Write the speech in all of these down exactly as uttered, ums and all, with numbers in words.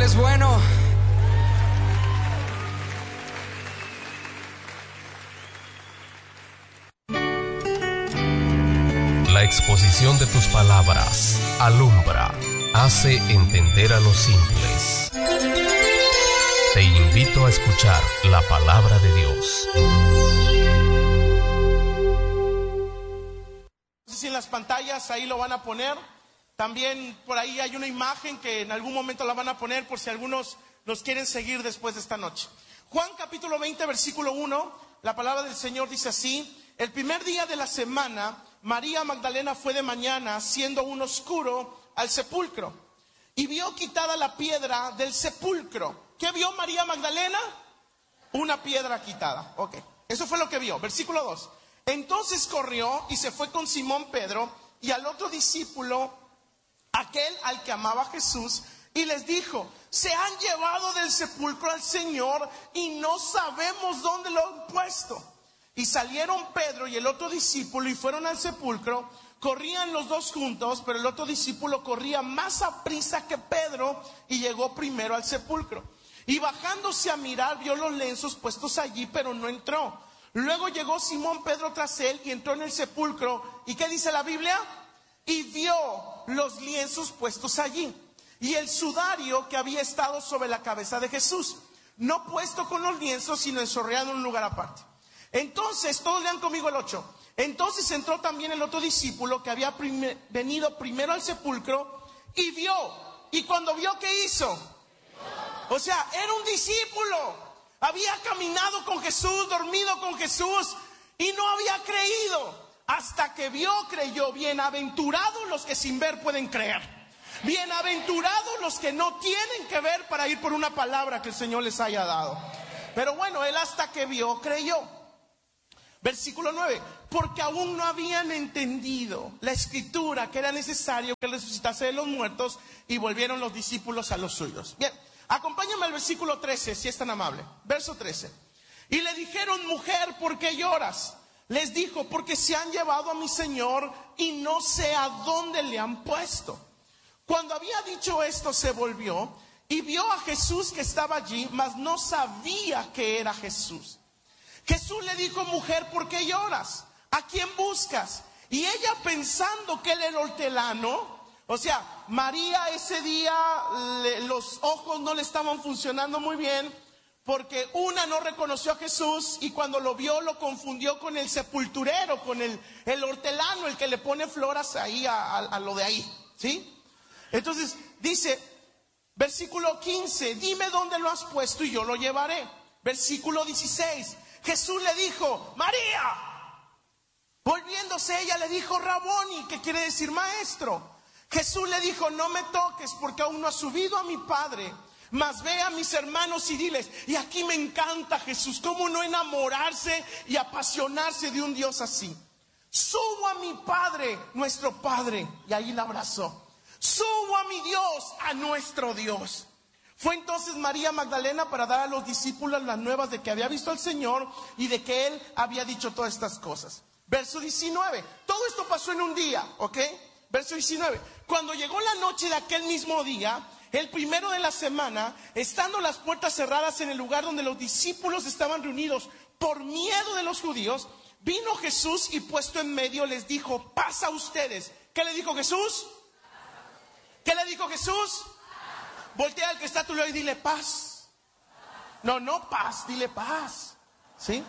es bueno. La exposición de tus palabras alumbra, hace entender a los simples. Te invito a escuchar la palabra de Dios. No sé si en las pantallas ahí lo van a poner. También por ahí hay una imagen que en algún momento la van a poner por si algunos nos quieren seguir después de esta noche. Juan capítulo veinte, versículo uno, la palabra del Señor dice así: el primer día de la semana, María Magdalena fue de mañana, siendo aún oscuro, al sepulcro, y vio quitada la piedra del sepulcro. ¿Qué vio María Magdalena? Una piedra quitada. Ok, eso fue lo que vio. Versículo dos. Entonces corrió y se fue con Simón Pedro y al otro discípulo, aquel al que amaba Jesús, y les dijo: se han llevado del sepulcro al Señor y no sabemos dónde lo han puesto. Y salieron Pedro y el otro discípulo y fueron al sepulcro. Corrían los dos juntos, pero el otro discípulo corría más aprisa que Pedro y llegó primero al sepulcro. Y bajándose a mirar, vio los lienzos puestos allí, pero no entró. Luego llegó Simón Pedro tras él y entró en el sepulcro. ¿Y qué dice la Biblia? Y vio los lienzos puestos allí y el sudario que había estado sobre la cabeza de Jesús, no puesto con los lienzos, sino ensorreado en un lugar aparte. Entonces, todos lean conmigo el ocho. Entonces entró también el otro discípulo que había prim- venido primero al sepulcro y vio. Y cuando vio, ¿qué hizo? O sea, era un discípulo. Había caminado con Jesús, dormido con Jesús y no había creído. Hasta que vio, creyó. Bienaventurados los que sin ver pueden creer. Bienaventurados los que no tienen que ver para ir por una palabra que el Señor les haya dado. Pero bueno, él hasta que vio, creyó. Versículo nueve. Porque aún no habían entendido la escritura que era necesario que resucitase de los muertos, y volvieron los discípulos a los suyos. Bien, acompáñame al versículo trece, si es tan amable. Verso trece. Y le dijeron: mujer, ¿por qué lloras? Les dijo: porque se han llevado a mi Señor y no sé a dónde le han puesto. Cuando había dicho esto, se volvió y vio a Jesús que estaba allí, mas no sabía que era Jesús. Jesús le dijo: mujer, ¿por qué lloras? ¿A quién buscas? Y ella, pensando que él era hortelano, o sea, María ese día le, los ojos no le estaban funcionando muy bien, porque una no reconoció a Jesús y cuando lo vio lo confundió con el sepulturero, con el, el hortelano, el que le pone flores ahí a, a, a lo de ahí, ¿sí? Entonces dice, versículo quince, dime dónde lo has puesto y yo lo llevaré. Versículo dieciséis, Jesús le dijo: María. Volviéndose ella le dijo: Raboni, que quiere decir maestro. Jesús le dijo: no me toques, porque aún no ha subido a mi Padre, mas ve a mis hermanos y diles. Y aquí me encanta Jesús, cómo no enamorarse y apasionarse de un Dios así. Subo a mi Padre, nuestro Padre, y ahí la abrazó. Subo a mi Dios, a nuestro Dios. Fue entonces María Magdalena para dar a los discípulos las nuevas de que había visto al Señor y de que Él había dicho todas estas cosas. Verso diecinueve, todo esto pasó en un día, ¿ok? Verso diecinueve, cuando llegó la noche de aquel mismo día, el primero de la semana, estando las puertas cerradas en el lugar donde los discípulos estaban reunidos por miedo de los judíos, vino Jesús y puesto en medio les dijo: paz a ustedes. ¿Qué le dijo Jesús? ¿Qué le dijo Jesús? Voltea al que está a tu lado y dile: paz. No, no paz, dile paz. ¿Sí?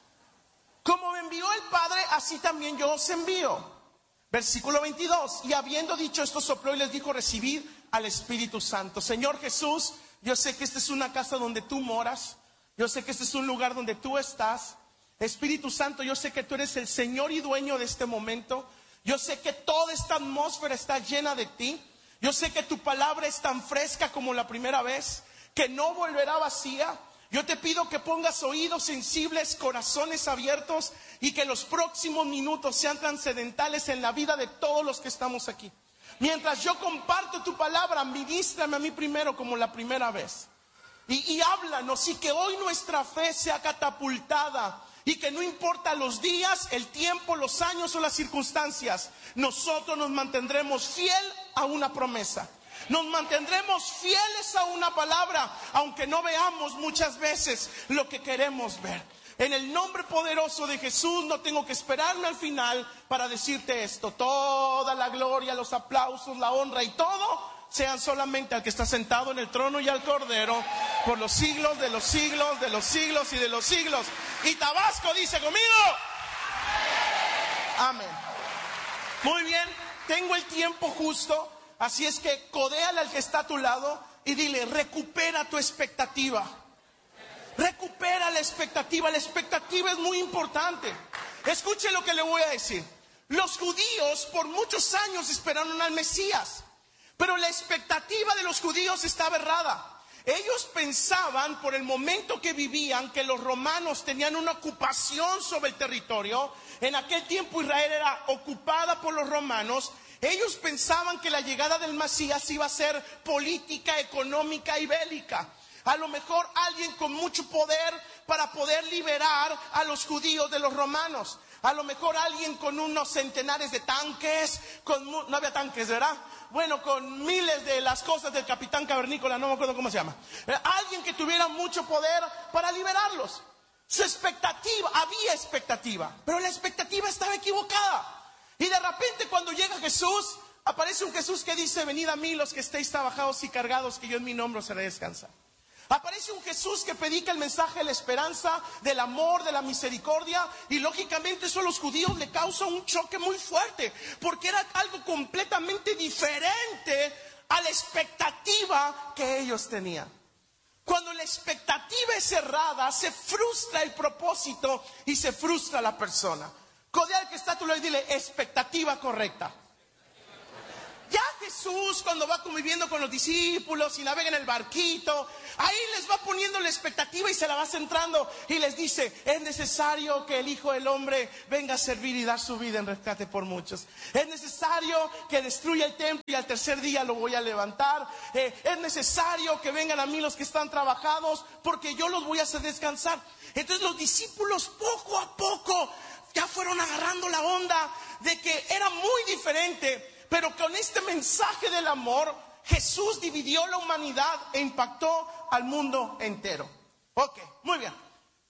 Como me envió el Padre, así también yo os envío. Versículo veintidós. Y habiendo dicho esto, sopló y les dijo: recibid al Espíritu Santo. Señor Jesús, yo sé que esta es una casa donde tú moras. Yo sé que este es un lugar donde tú estás. Espíritu Santo, yo sé que tú eres el Señor y dueño de este momento. Yo sé que toda esta atmósfera está llena de ti. Yo sé que tu palabra es tan fresca como la primera vez, que no volverá vacía. Yo te pido que pongas oídos sensibles, corazones abiertos, y que los próximos minutos sean trascendentales en la vida de todos los que estamos aquí. Mientras yo comparto tu palabra, ministrame a mí primero como la primera vez. Y, y háblanos, y que hoy nuestra fe sea catapultada. Y que no importa los días, el tiempo, los años o las circunstancias, nosotros nos mantendremos fiel a una promesa. Nos mantendremos fieles a una palabra, aunque no veamos muchas veces lo que queremos ver. En el nombre poderoso de Jesús, no tengo que esperarme al final para decirte esto. Toda la gloria, los aplausos, la honra y todo sean solamente al que está sentado en el trono y al Cordero por los siglos de los siglos, de los siglos y de los siglos. Y Tabasco dice conmigo: amén. Muy bien, tengo el tiempo justo, así es que codéale al que está a tu lado y dile: recupera tu expectativa. Recupera la expectativa. La expectativa es muy importante. Escuche lo que le voy a decir. Los judíos por muchos años esperaron al Mesías, pero la expectativa de los judíos estaba errada. Ellos pensaban, por el momento que vivían, que los romanos tenían una ocupación sobre el territorio. En aquel tiempo Israel era ocupada por los romanos. Ellos pensaban que la llegada del Mesías iba a ser política, económica y bélica. A lo mejor alguien con mucho poder para poder liberar a los judíos de los romanos. A lo mejor alguien con unos centenares de tanques, con, no había tanques, ¿verdad? Bueno, con miles de las cosas del capitán cavernícola, no me acuerdo cómo se llama. Alguien que tuviera mucho poder para liberarlos. Su expectativa, había expectativa, pero la expectativa estaba equivocada. Y de repente cuando llega Jesús, aparece un Jesús que dice: venid a mí los que estéis trabajados y cargados, que yo en mi nombre os haré descansar. Aparece un Jesús que predica el mensaje de la esperanza, del amor, de la misericordia. Y lógicamente eso a los judíos le causa un choque muy fuerte, porque era algo completamente diferente a la expectativa que ellos tenían. Cuando la expectativa es cerrada, se frustra el propósito y se frustra la persona. Codea al que está a tu lado y dile: expectativa correcta. Ya Jesús, cuando va conviviendo con los discípulos y navega en el barquito, ahí les va poniendo la expectativa y se la va centrando y les dice: es necesario que el Hijo del Hombre venga a servir y dar su vida en rescate por muchos. Es necesario que destruya el templo y al tercer día lo voy a levantar. Eh, es necesario que vengan a mí los que están trabajados, porque yo los voy a hacer descansar. Entonces los discípulos poco a poco ya fueron agarrando la onda de que era muy diferente. Pero con este mensaje del amor, Jesús dividió la humanidad e impactó al mundo entero. Ok, muy bien.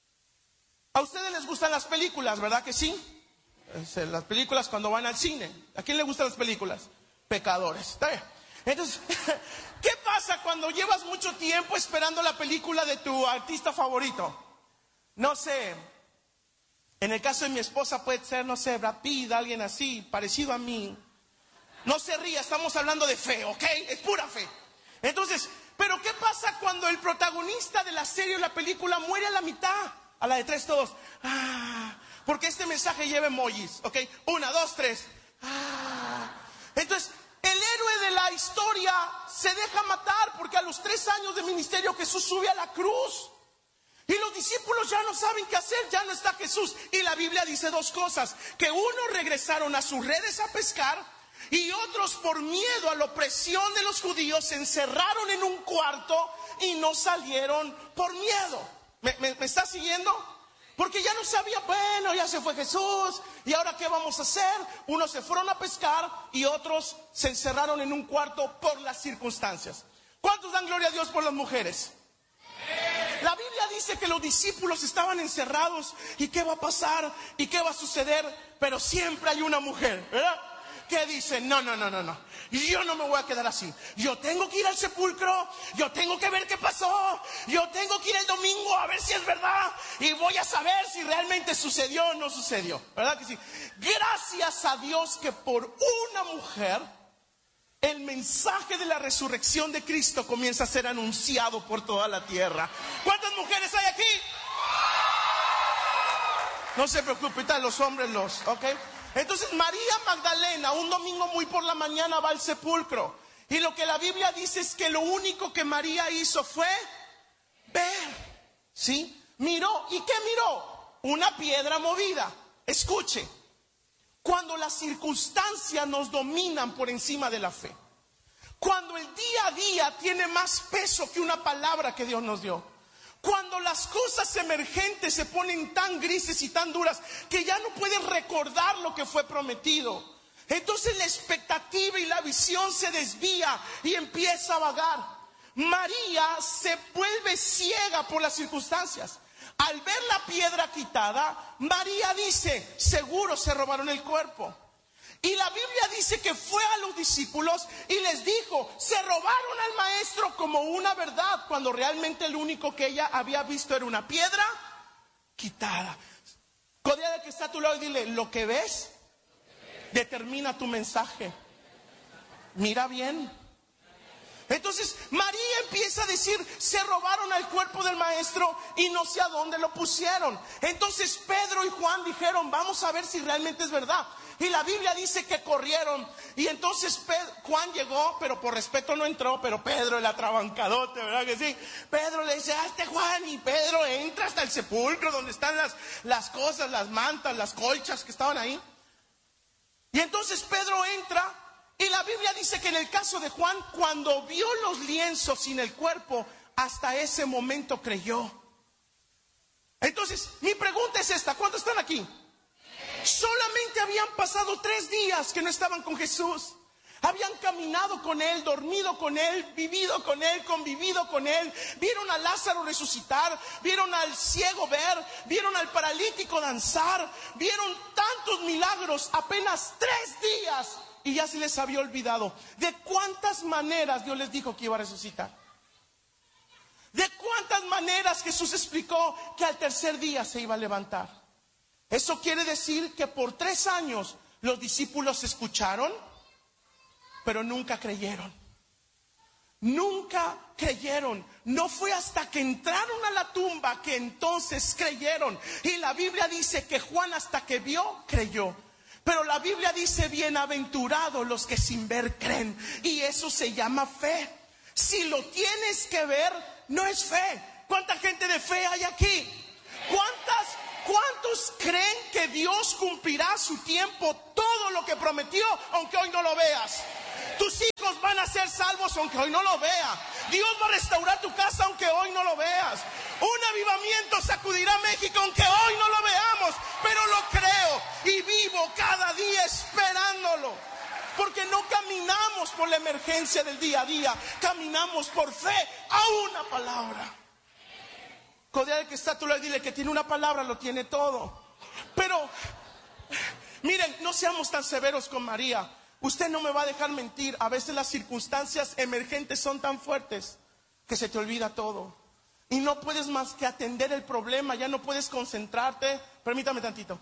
A ustedes les gustan las películas, ¿verdad que sí? Las películas cuando van al cine. ¿A quién le gustan las películas? Pecadores. ¿Está bien? Entonces, ¿qué pasa cuando llevas mucho tiempo esperando la película de tu artista favorito? No sé, en el caso de mi esposa puede ser, no sé, Brad Pitt, alguien así, parecido a mí. No se ría, estamos hablando de fe, ¿ok? Es pura fe. Entonces, ¿pero qué pasa cuando el protagonista de la serie o la película muere a la mitad? A la de tres todos. Ah, porque este mensaje lleva emojis, ¿ok? Una, dos, tres. Ah. Entonces, el héroe de la historia se deja matar porque a los tres años de ministerio Jesús sube a la cruz. Y los discípulos ya no saben qué hacer, ya no está Jesús. Y la Biblia dice dos cosas: que unos regresaron a sus redes a pescar, y otros, por miedo a la opresión de los judíos, se encerraron en un cuarto y no salieron por miedo. ¿Me, me, me está siguiendo? Porque ya no sabía, bueno, ya se fue Jesús, ¿y ahora qué vamos a hacer? Unos se fueron a pescar y otros se encerraron en un cuarto por las circunstancias. ¿Cuántos dan gloria a Dios por las mujeres? La Biblia dice que los discípulos estaban encerrados. ¿Y qué va a pasar? ¿Y qué va a suceder? Pero siempre hay una mujer, ¿verdad?, que dice: no, no, no, no, no, yo no me voy a quedar así. Yo tengo que ir al sepulcro, yo tengo que ver qué pasó, yo tengo que ir el domingo a ver si es verdad, y voy a saber si realmente sucedió o no sucedió. ¿Verdad que sí? Gracias a Dios que por una mujer el mensaje de la resurrección de Cristo comienza a ser anunciado por toda la tierra. ¿Cuántas mujeres hay aquí? No se preocupe, tal, los hombres los, ¿ok? Entonces María Magdalena, un domingo muy por la mañana, va al sepulcro. Y lo que la Biblia dice es que lo único que María hizo fue ver. ¿Sí? Miró. ¿Y qué miró? Una piedra movida. Escuche. Cuando las circunstancias nos dominan por encima de la fe, cuando el día a día tiene más peso que una palabra que Dios nos dio, cuando las cosas emergentes se ponen tan grises y tan duras que ya no pueden recordar lo que fue prometido, Entonces la expectativa y la visión se desvía y empieza a vagar. María se vuelve ciega por las circunstancias. Al ver la piedra quitada, María dice, seguro se robaron el cuerpo. Y la Biblia dice que fue a los discípulos y les dijo, se robaron al maestro, como una verdad, cuando realmente lo único que ella había visto era una piedra quitada. Codea de que está a tu lado y dile, lo que ves determina tu mensaje. Mira bien. Entonces María empieza a decir, se robaron al cuerpo del maestro y no sé a dónde lo pusieron. Entonces Pedro y Juan dijeron, vamos a ver si realmente es verdad. Y la Biblia dice que corrieron. Y entonces Pedro, Juan llegó, pero por respeto no entró. Pero Pedro, el atrabancadote, ¿verdad que sí? Pedro le dice, hazte Juan. Y Pedro entra hasta el sepulcro donde están las, las cosas, las mantas, las colchas que estaban ahí. Y entonces Pedro entra. Y la Biblia dice que en el caso de Juan, cuando vio los lienzos sin el cuerpo, hasta ese momento creyó. Entonces, mi pregunta es esta, ¿cuántos están aquí? Solamente habían pasado tres días que no estaban con Jesús. Habían caminado con Él, dormido con Él, vivido con Él, convivido con Él. Vieron a Lázaro resucitar, vieron al ciego ver, vieron al paralítico danzar. Vieron tantos milagros, apenas tres días. Y ya se les había olvidado de cuántas maneras Dios les dijo que iba a resucitar. De cuántas maneras Jesús explicó que al tercer día se iba a levantar. Eso quiere decir que por tres años los discípulos escucharon, pero nunca creyeron. Nunca creyeron. No fue hasta que entraron a la tumba que entonces creyeron. Y la Biblia dice que Juan, hasta que vio, creyó. Pero la Biblia dice, bienaventurados los que sin ver creen. Y eso se llama fe. Si lo tienes que ver, no es fe. ¿Cuánta gente de fe hay aquí? ¿Cuántas, cuántos creen que Dios cumplirá a su tiempo todo lo que prometió, aunque hoy no lo veas? Tus hijos van a ser salvos aunque hoy no lo veas. Dios va a restaurar tu casa aunque hoy no lo veas. Un avivamiento sacudirá México aunque hoy no lo veamos, pero lo creo y vivo cada día esperándolo. Porque no caminamos por la emergencia del día a día, caminamos por fe a una palabra. Codea el que está a tu lado y dile que tiene una palabra, lo tiene todo. Pero miren, no seamos tan severos con María. Usted no me va a dejar mentir. A veces las circunstancias emergentes son tan fuertes que se te olvida todo. Y no puedes más que atender el problema. Ya no puedes concentrarte. Permítame tantito.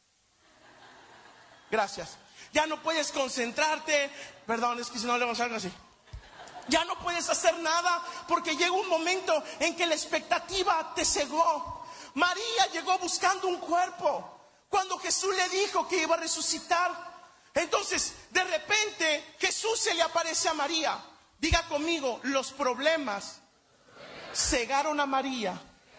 Gracias. Ya no puedes concentrarte. Perdón, es que si no le vamos a hacer así. Ya no puedes hacer nada porque llega un momento en que la expectativa te cegó. María llegó buscando un cuerpo cuando Jesús le dijo que iba a resucitar. Entonces, de repente, Jesús se le aparece a María. Diga conmigo, los problemas cegaron a María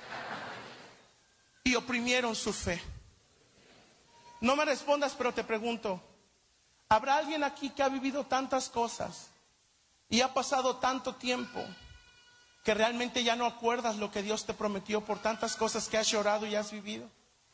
y oprimieron su fe. No me respondas, pero te pregunto, ¿habrá alguien aquí que ha vivido tantas cosas y ha pasado tanto tiempo que realmente ya no acuerdas lo que Dios te prometió por tantas cosas que has llorado y has vivido?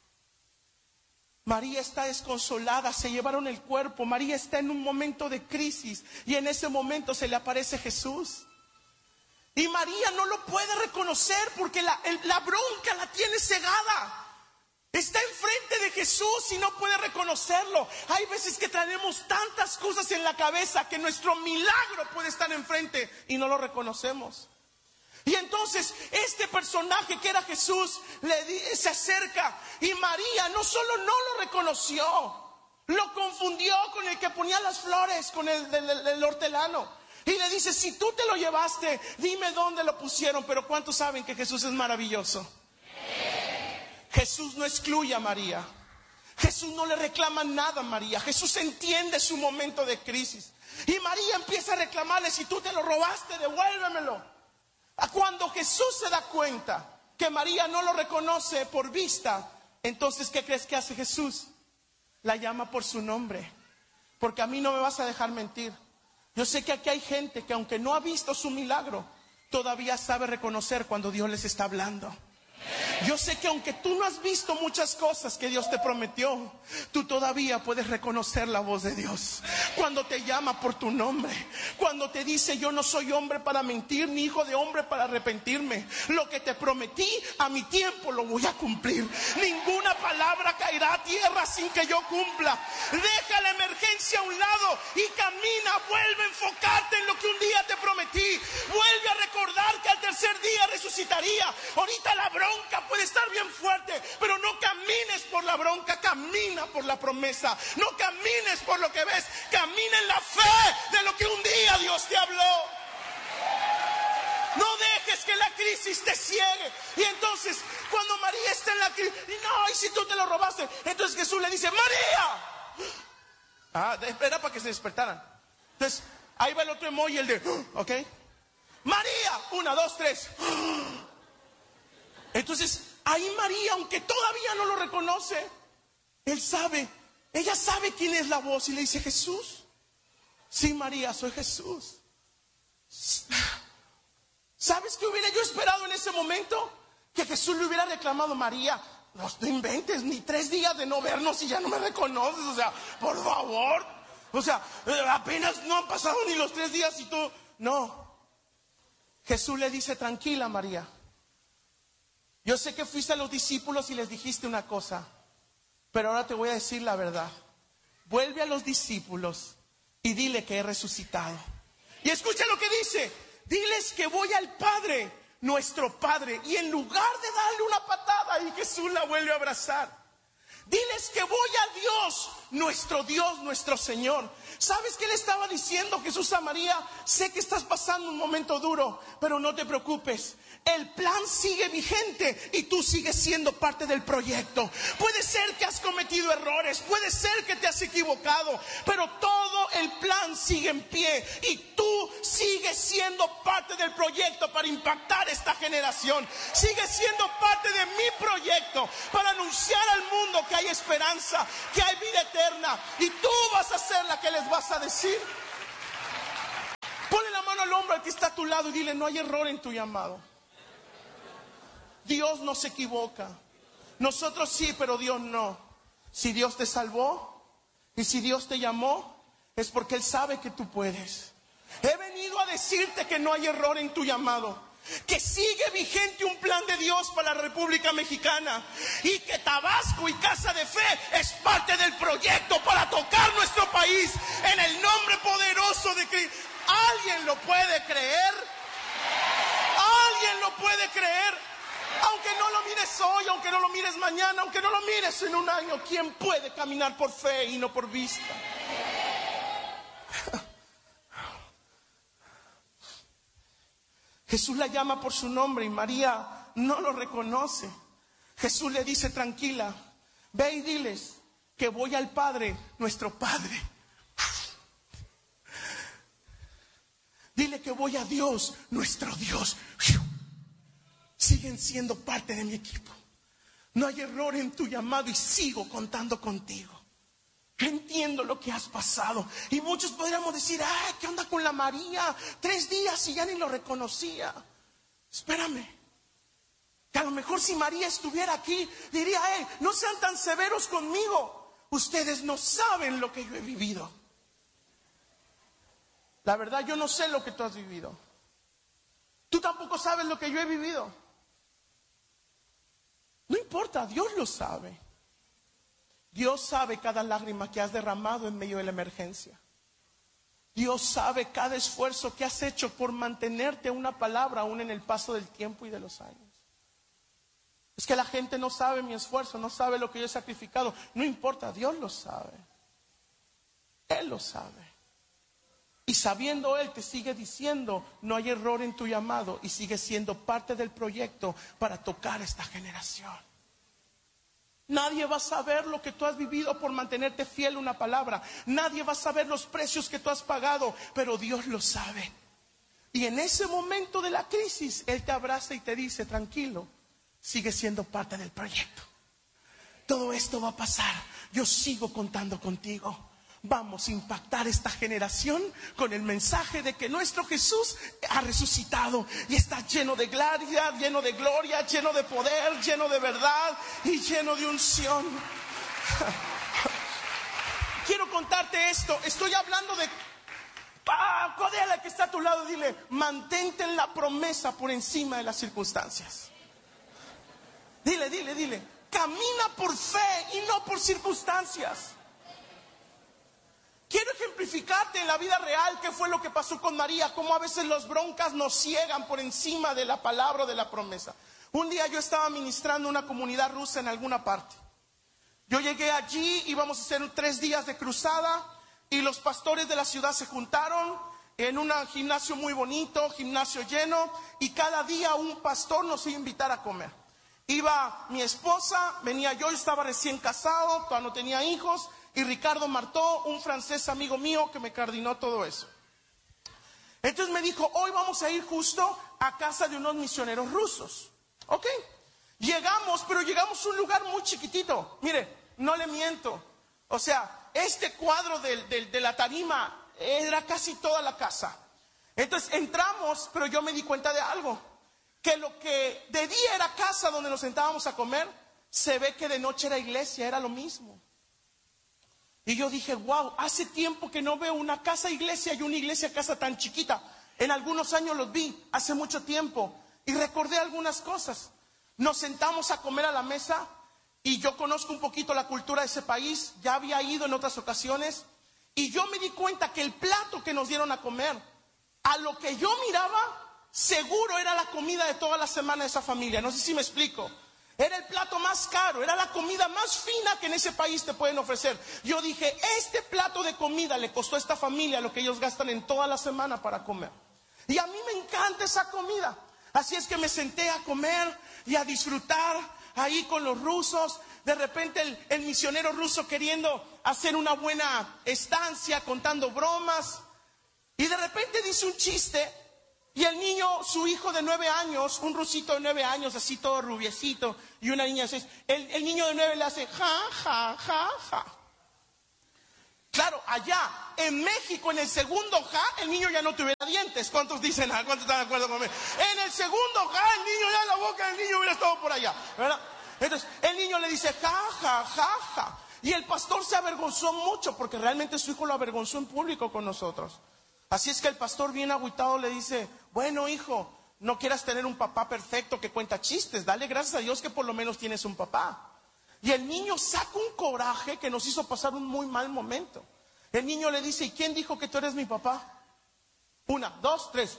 María está desconsolada, se llevaron el cuerpo. María está en un momento de crisis y en ese momento se le aparece Jesús. Y María no lo puede reconocer porque la, el, la bronca la tiene cegada. Está enfrente de Jesús y no puede reconocerlo. Hay veces que traemos tantas cosas en la cabeza que nuestro milagro puede estar enfrente y no lo reconocemos. Y entonces este personaje que era Jesús le di, se acerca y María no solo no lo reconoció, lo confundió con el que ponía las flores, con el del hortelano. Y le dice, si tú te lo llevaste, dime dónde lo pusieron. Pero ¿cuántos saben que Jesús es maravilloso? Jesús no excluye a María. Jesús no le reclama nada a María. Jesús entiende su momento de crisis. Y María empieza a reclamarle, si tú te lo robaste, devuélvemelo. Cuando Jesús se da cuenta que María no lo reconoce por vista, entonces ¿qué crees que hace Jesús? La llama por su nombre. Porque a mí no me vas a dejar mentir. Yo sé que aquí hay gente que aunque no ha visto su milagro, todavía sabe reconocer cuando Dios les está hablando. Yo sé que aunque tú no has visto muchas cosas que Dios te prometió, tú todavía puedes reconocer la voz de Dios cuando te llama por tu nombre, cuando te dice: yo no soy hombre para mentir, ni hijo de hombre para arrepentirme. Lo que te prometí a mi tiempo lo voy a cumplir. Ninguna palabra caerá a tierra sin que yo cumpla. Deja la emergencia a un lado y camina. Vuelve a enfocarte en lo que un día te prometí. Vuelve a recordar que al tercer día resucitaría. Ahorita la bronca puede estar bien fuerte, pero no camines por la bronca, camina por la promesa. No camines por lo que ves, camina en la fe de lo que un día Dios te habló. No dejes que la crisis te ciegue. Y entonces, cuando María está en la crisis, y no, y si tú te lo robaste, entonces Jesús le dice: María. Ah, era para que se despertaran. Entonces, ahí va el otro emoji, el de, ok. María, una, dos, tres. Entonces, ahí María, aunque todavía no lo reconoce, él sabe, ella sabe quién es la voz, y le dice: Jesús. Sí, María, soy Jesús. ¿Sabes qué hubiera yo esperado en ese momento? Que Jesús le hubiera reclamado: María, no te inventes, ni tres días de no vernos y ya no me reconoces. O sea, por favor. O sea, apenas no han pasado ni los tres días y tú... No. Jesús le dice: tranquila, María. Yo sé que fuiste a los discípulos y les dijiste una cosa, pero ahora te voy a decir la verdad. Vuelve a los discípulos y dile que he resucitado. Y escucha lo que dice: diles que voy al Padre, nuestro Padre. Y en lugar de darle una patada, y Jesús la vuelve a abrazar, diles que voy a Dios, nuestro Dios, nuestro Señor. ¿Sabes qué le estaba diciendo Jesús a María? Sé que estás pasando un momento duro, pero no te preocupes. El plan sigue vigente y tú sigues siendo parte del proyecto. Puede ser que has cometido errores, puede ser que te has equivocado, pero todo el plan sigue en pie y tú sigues siendo parte del proyecto para impactar esta generación. Sigues siendo parte de mi proyecto para anunciar al mundo que hay esperanza, que hay vida eterna, y tú vas a ser la que les vas a decir. Ponle la mano al hombro al que está a tu lado y dile: no hay error en tu llamado. Dios no se equivoca. Nosotros sí, pero Dios no. Si Dios te salvó y si Dios te llamó, es porque Él sabe que tú puedes. He venido a decirte que no hay error en tu llamado, que sigue vigente un plan de Dios para la República Mexicana, y que Tabasco y Casa de Fe es parte del proyecto para tocar nuestro país en el nombre poderoso de Cristo. ¿Alguien lo puede creer? ¿Alguien lo puede creer? Aunque no lo mires hoy, aunque no lo mires mañana, aunque no lo mires en un año, ¿quién puede caminar por fe y no por vista? Jesús la llama por su nombre y María no lo reconoce. Jesús le dice: tranquila, ve y diles que voy al Padre, nuestro Padre. Dile que voy a Dios, nuestro Dios. Siguen siendo parte de mi equipo. No hay error en tu llamado y sigo contando contigo. Entiendo lo que has pasado. Y muchos podríamos decir: ay, ¿qué onda con la María? Tres días y ya ni lo reconocía. Espérame, que a lo mejor si María estuviera aquí, diría: hey, no sean tan severos conmigo. Ustedes no saben lo que yo he vivido. La verdad, yo no sé lo que tú has vivido. Tú tampoco sabes lo que yo he vivido. No importa, Dios lo sabe. Dios sabe cada lágrima que has derramado en medio de la emergencia. Dios sabe cada esfuerzo que has hecho por mantenerte una palabra aún en el paso del tiempo y de los años. Es que la gente no sabe mi esfuerzo, no sabe lo que yo he sacrificado. No importa, Dios lo sabe. Él lo sabe. Y sabiendo Él, te sigue diciendo: no hay error en tu llamado, y sigue siendo parte del proyecto para tocar esta generación. Nadie va a saber lo que tú has vivido por mantenerte fiel a una palabra. Nadie va a saber los precios que tú has pagado, pero Dios lo sabe. Y en ese momento de la crisis, Él te abraza y te dice: tranquilo, sigue siendo parte del proyecto. Todo esto va a pasar. Yo sigo contando contigo. Vamos a impactar esta generación con el mensaje de que nuestro Jesús ha resucitado y está lleno de gloria, lleno de gloria, lleno de poder, lleno de verdad y lleno de unción. Quiero contarte esto. Estoy hablando de... Ah, codea que está a tu lado, dile: mantente en la promesa por encima de las circunstancias. Dile, dile, dile: camina por fe y no por circunstancias. Quiero ejemplificarte en la vida real qué fue lo que pasó con María, cómo a veces las broncas nos ciegan por encima de la palabra o de la promesa. Un día yo estaba ministrando una comunidad rusa en alguna parte. Yo llegué allí, íbamos a hacer tres días de cruzada y los pastores de la ciudad se juntaron en un gimnasio muy bonito, gimnasio lleno, y cada día un pastor nos iba a invitar a comer. Iba mi esposa, venía yo, yo estaba recién casado, todavía no tenía hijos, y Ricardo Martó, un francés amigo mío que me coordinó todo eso. Entonces me dijo: hoy vamos a ir justo a casa de unos misioneros rusos. Ok, llegamos, pero llegamos a un lugar muy chiquitito. Mire, no le miento, o sea, este cuadro de, de, de la tarima era casi toda la casa. Entonces entramos, pero yo me di cuenta de algo, que lo que de día era casa donde nos sentábamos a comer, se ve que de noche era iglesia, era lo mismo. Y yo dije: wow, hace tiempo que no veo una casa iglesia y una iglesia casa tan chiquita. En algunos años los vi, hace mucho tiempo, y recordé algunas cosas. Nos sentamos a comer a la mesa y yo conozco un poquito la cultura de ese país, ya había ido en otras ocasiones, y yo me di cuenta que el plato que nos dieron a comer, a lo que yo miraba, seguro era la comida de toda la semana de esa familia. No sé si me explico. Era el plato más caro, era la comida más fina que en ese país te pueden ofrecer. Yo dije: este plato de comida le costó a esta familia lo que ellos gastan en toda la semana para comer. Y a mí me encanta esa comida. Así es que me senté a comer y a disfrutar ahí con los rusos. De repente el, el misionero ruso queriendo hacer una buena estancia, contando bromas. Y de repente dice un chiste. Y el niño, su hijo de nueve años, un rusito de nueve años, así todo rubiecito, y una niña de seis, el, el niño de nueve le hace ja, ja, ja, ja. Claro, allá en México, en el segundo ja, el niño ya no tuviera dientes. ¿Cuántos dicen? ¿Cuántos están de acuerdo conmigo? En el segundo ja, el niño ya, la boca del niño hubiera estado por allá, ¿verdad? Entonces, el niño le dice ja, ja, ja, ja. Y el pastor se avergonzó mucho, porque realmente su hijo lo avergonzó en público con nosotros. Así es que el pastor, bien agüitado, le dice: bueno, hijo, no quieras tener un papá perfecto que cuenta chistes, dale gracias a Dios que por lo menos tienes un papá. Y el niño saca un coraje que nos hizo pasar un muy mal momento. El niño le dice: ¿y quién dijo que tú eres mi papá? Una, dos, tres.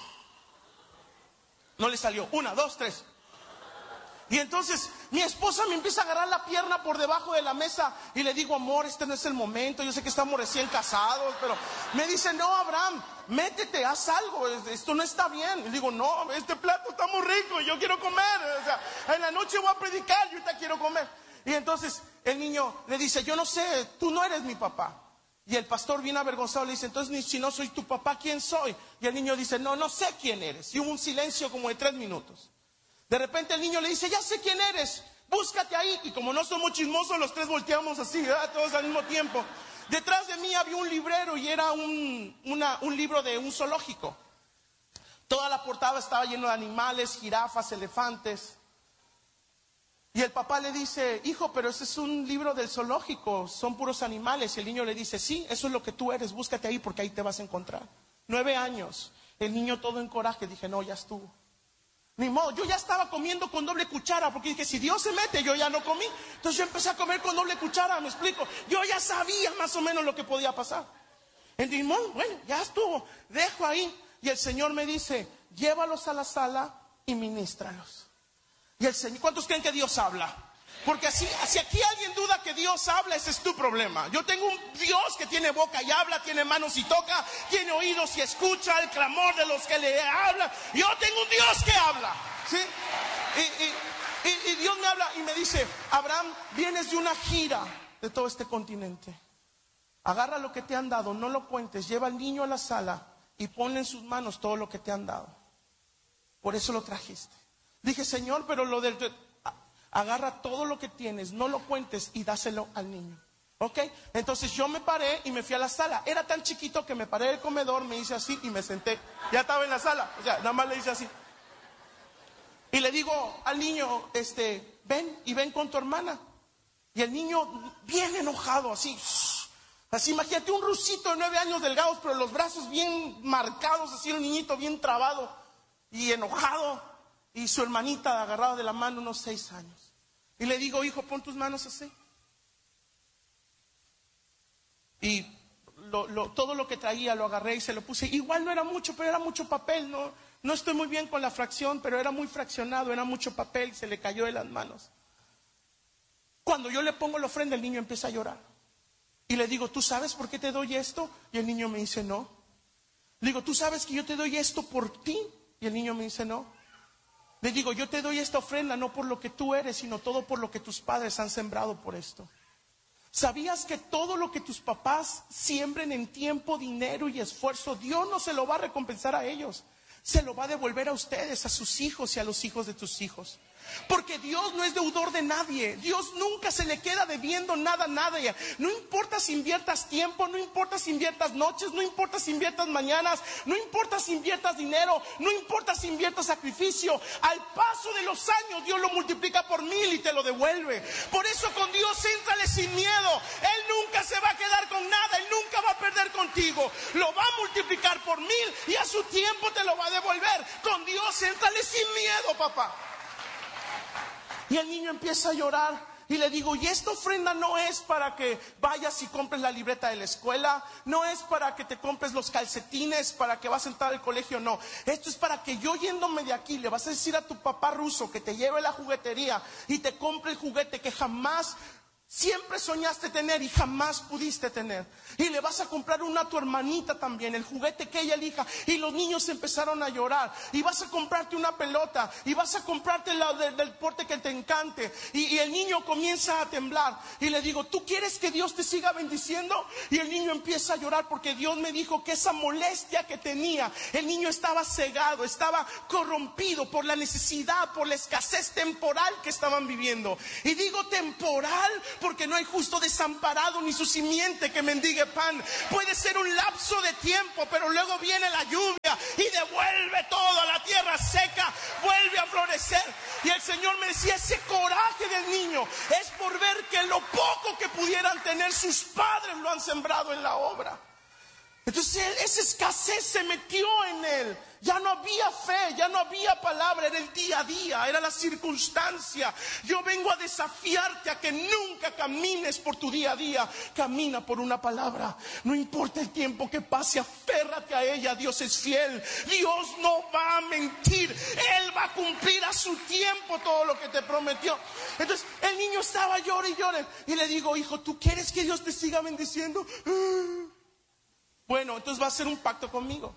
No le salió. Una, dos, tres. Y entonces mi esposa me empieza a agarrar la pierna por debajo de la mesa y le digo: amor, este no es el momento, yo sé que estamos recién casados, pero me dice: no, Abraham, métete, haz algo, esto no está bien. Y digo: no, este plato está muy rico y yo quiero comer, o sea, en la noche voy a predicar, yo ahorita quiero comer. Y entonces el niño le dice: yo no sé, tú no eres mi papá. Y el pastor, bien avergonzado, le dice: entonces, si no soy tu papá, ¿quién soy? Y el niño dice: no, no sé quién eres. Y hubo un silencio como de tres minutos. De repente el niño le dice: ya sé quién eres, búscate ahí. Y como no somos chismosos, los tres volteamos así, ¿verdad? Todos al mismo tiempo. Detrás de mí había un librero y era un, una, un libro de un zoológico. Toda la portada estaba lleno de animales, jirafas, elefantes. Y el papá le dice: hijo, pero ese es un libro del zoológico, son puros animales. Y el niño le dice: sí, eso es lo que tú eres, búscate ahí porque ahí te vas a encontrar. Nueve años, el niño todo en coraje. Dije: no, ya estuvo. Ni modo, yo ya estaba comiendo con doble cuchara, porque dije: si Dios se mete, yo ya no comí. Entonces yo empecé a comer con doble cuchara, me explico. Yo ya sabía más o menos lo que podía pasar. Entonces, bueno, ya estuvo, dejo ahí. Y el Señor me dice: llévalos a la sala y ministralos. Y el Señor, ¿cuántos creen que Dios habla? Porque así, si aquí alguien duda que Dios habla, ese es tu problema. Yo tengo un Dios que tiene boca y habla, tiene manos y toca, tiene oídos y escucha el clamor de los que le hablan. Yo tengo un Dios que habla, ¿sí? Y, y, y, y Dios me habla y me dice: Abraham, vienes de una gira de todo este continente. Agarra lo que te han dado, no lo cuentes, lleva al niño a la sala y ponle en sus manos todo lo que te han dado. Por eso lo trajiste. Dije: Señor, pero lo del... agarra todo lo que tienes, no lo cuentes y dáselo al niño. Ok, entonces yo me paré y me fui a la sala. Era tan chiquito que me paré del comedor, me hice así y me senté. Ya estaba en la sala, o sea, nada más le hice así. Y le digo al niño, este, ven y ven con tu hermana. Y el niño bien enojado, así. Así, imagínate un rusito de nueve años delgados, pero los brazos bien marcados, así el niñito bien trabado y enojado. Y su hermanita agarrada de la mano, unos seis años. Y le digo, hijo, pon tus manos así. Y lo, lo, todo lo que traía lo agarré y se lo puse. Igual no era mucho, pero era mucho papel. No, no estoy muy bien con la fracción, pero era muy fraccionado, era mucho papel y se le cayó de las manos. Cuando yo le pongo la ofrenda, el niño empieza a llorar. Y le digo, ¿tú sabes por qué te doy esto? Y el niño me dice, no. Le digo, ¿tú sabes que yo te doy esto por ti? Y el niño me dice, no. Le digo, yo te doy esta ofrenda no por lo que tú eres, sino todo por lo que tus padres han sembrado por esto. ¿Sabías que todo lo que tus papás siembren en tiempo, dinero y esfuerzo, Dios no se lo va a recompensar a ellos? Se lo va a devolver a ustedes, a sus hijos y a los hijos de tus hijos. Porque Dios no es deudor de nadie. Dios nunca se le queda debiendo nada a nadie. No importa si inviertas tiempo, no importa si inviertas noches, no importa si inviertas mañanas, no importa si inviertas dinero, no importa si inviertas sacrificio. Al paso de los años Dios lo multiplica por mil y te lo devuelve. Por eso con Dios éntrale sin miedo. Él nunca se va a quedar con nada, Él nunca va a perder contigo. Lo va a multiplicar por mil y a su tiempo te lo va a devolver. Con Dios éntrale sin miedo, papá. Y el niño empieza a llorar y le digo, y esta ofrenda no es para que vayas y compres la libreta de la escuela, no es para que te compres los calcetines, para que vas a entrar al colegio, no. Esto es para que yo yéndome de aquí le vas a decir a tu papá ruso que te lleve a la juguetería y te compre el juguete que jamás siempre soñaste tener y jamás pudiste tener. Y le vas a comprar una a tu hermanita también, el juguete que ella elija. Y los niños empezaron a llorar. Y vas a comprarte una pelota. Y vas a comprarte la de, del deporte que te encante. Y, y el niño comienza a temblar. Y le digo, ¿tú quieres que Dios te siga bendiciendo? Y el niño empieza a llorar porque Dios me dijo que esa molestia que tenía, el niño estaba cegado, estaba corrompido por la necesidad, por la escasez temporal que estaban viviendo. Y digo temporal porque no hay justo desamparado ni su simiente que mendigue pan. Puede ser un lapso de tiempo, pero luego viene la lluvia y devuelve todo a la tierra seca, vuelve a florecer. Y el Señor me decía, ese coraje del niño es por ver que lo poco que pudieran tener sus padres lo han sembrado en la obra. Entonces esa escasez se metió en él. Ya no había fe, ya no había palabra, era el día a día, era la circunstancia. Yo vengo a desafiarte a que nunca camines por tu día a día. Camina por una palabra. No importa el tiempo que pase, aférrate a ella. Dios es fiel. Dios no va a mentir. Él va a cumplir a su tiempo todo lo que te prometió. Entonces el niño estaba llorando y llorando. Y le digo, hijo, ¿tú quieres que Dios te siga bendiciendo? Bueno, entonces va a hacer un pacto conmigo.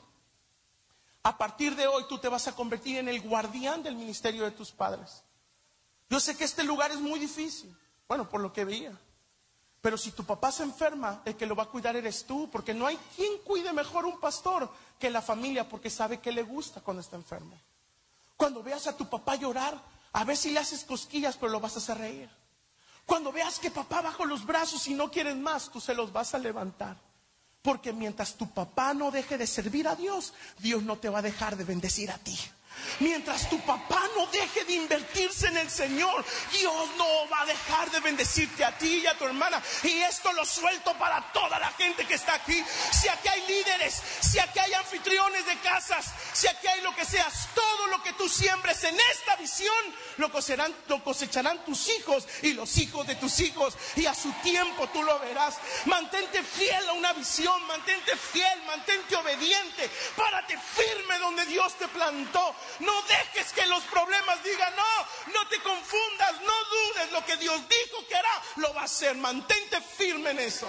A partir de hoy tú te vas a convertir en el guardián del ministerio de tus padres. Yo sé que este lugar es muy difícil, bueno, por lo que veía. Pero si tu papá se enferma, el que lo va a cuidar eres tú. Porque no hay quien cuide mejor un pastor que la familia, porque sabe que le gusta cuando está enfermo. Cuando veas a tu papá llorar, a ver si le haces cosquillas, pero lo vas a hacer reír. Cuando veas que papá baja los brazos y no quieres más, tú se los vas a levantar. Porque mientras tu papá no deje de servir a Dios, Dios no te va a dejar de bendecir a ti. Mientras tu papá no deje de invertirse en el Señor, Dios no va a dejar de bendecirte a ti y a tu hermana. Y esto lo suelto para toda la gente que está aquí. Si aquí hay líderes, si aquí hay anfitriones de casas, si aquí hay lo que seas, todo lo que tú siembres en esta visión lo cosecharán, lo cosecharán tus hijos y los hijos de tus hijos. Y a su tiempo tú lo verás. Mantente fiel a una visión, mantente fiel, mantente obediente. Párate firme donde Dios te plantó. No dejes que los problemas digan, no, no te confundas, no dudes, lo que Dios dijo que hará, lo va a hacer. Mantente firme en eso.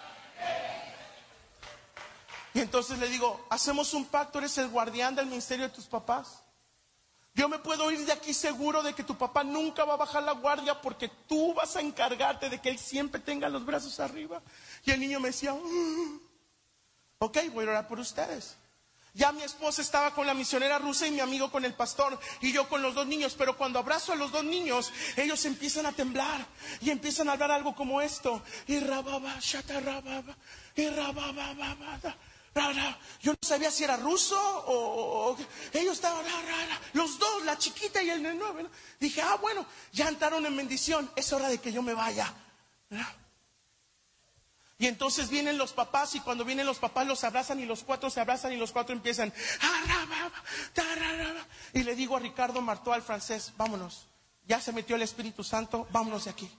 Y entonces le digo, hacemos un pacto, eres el guardián del ministerio de tus papás. Yo me puedo ir de aquí seguro de que tu papá nunca va a bajar la guardia, porque tú vas a encargarte de que él siempre tenga los brazos arriba. Y el niño me decía, uh, ok, voy a orar por ustedes. Ya mi esposa estaba con la misionera rusa y mi amigo con el pastor y yo con los dos niños. Pero cuando abrazo a los dos niños, ellos empiezan a temblar y empiezan a hablar algo como esto. Y rababa, shata rababa, y rababa, babada. Yo no sabía si era ruso o, o ellos estaban, los dos, la chiquita y el nuevo, ¿no? Dije, ah, bueno, ya entraron en bendición, es hora de que yo me vaya, ¿verdad? Y entonces vienen los papás y cuando vienen los papás los abrazan y los cuatro se abrazan y los cuatro empiezan. Y le digo a Ricardo Martó, al francés, vámonos, ya se metió el Espíritu Santo, vámonos de aquí.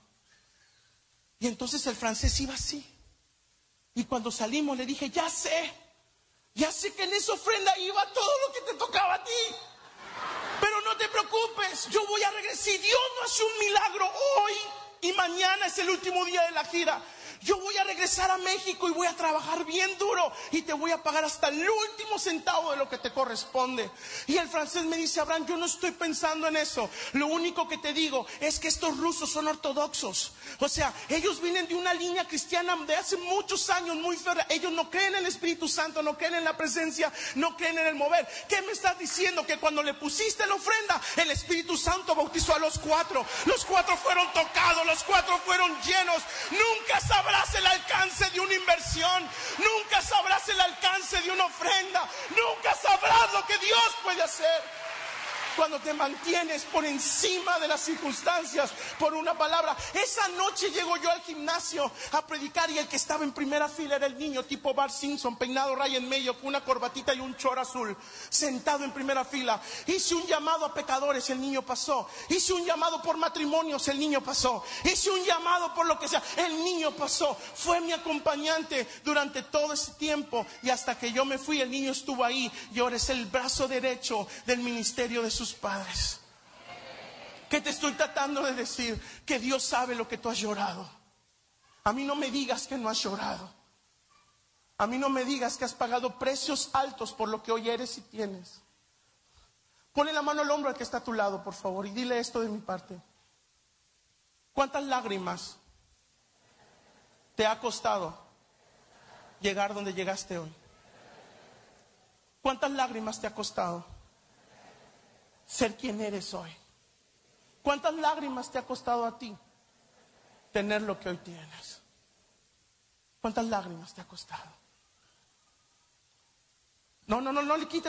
Y entonces el francés iba así. Y cuando salimos le dije, ya sé, ya sé que en esa ofrenda iba todo lo que te tocaba a ti. Pero no te preocupes, yo voy a regresar. Si Dios no hace un milagro hoy y mañana es el último día de la gira, yo voy a regresar a México y voy a trabajar bien duro y te voy a pagar hasta el último centavo de lo que te corresponde. Y el francés me dice, Abraham, yo no estoy pensando en eso. Lo único que te digo es que estos rusos son ortodoxos. O sea, ellos vienen de una línea cristiana de hace muchos años muy férrea. Ellos no creen en el Espíritu Santo, no creen en la presencia, no creen en el mover. ¿Qué me estás diciendo? Que cuando le pusiste la ofrenda, el Espíritu Santo bautizó a los cuatro. Los cuatro fueron tocados, los cuatro fueron llenos. Nunca sabrás el alcance de una inversión, nunca sabrás el alcance de una ofrenda, nunca sabrás lo que Dios puede hacer cuando te mantienes por encima de las circunstancias por una palabra. Esa noche llego yo al gimnasio a predicar y el que estaba en primera fila era el niño tipo Bart Simpson, peinado raya en medio, con una corbatita y un chor azul, sentado en primera fila. Hice un llamado a pecadores, el niño pasó. Hice un llamado por matrimonios, el niño pasó. Hice un llamado por lo que sea, el niño pasó. Fue mi acompañante durante todo ese tiempo y hasta que yo me fui, el niño estuvo ahí y ahora es el brazo derecho del ministerio de sus padres. ¿Qué te estoy tratando de decir? Que Dios sabe lo que tú has llorado. A mí no me digas que no has llorado. A mí no me digas que has pagado precios altos por lo que hoy eres y tienes. Ponle la mano al hombro al que está a tu lado, por favor, y dile esto de mi parte. ¿Cuántas lágrimas te ha costado llegar donde llegaste hoy? ¿Cuántas lágrimas te ha costado ser quien eres hoy? ¿Cuántas lágrimas te ha costado a ti tener lo que hoy tienes? ¿Cuántas lágrimas te ha costado? No, no, no, no le quites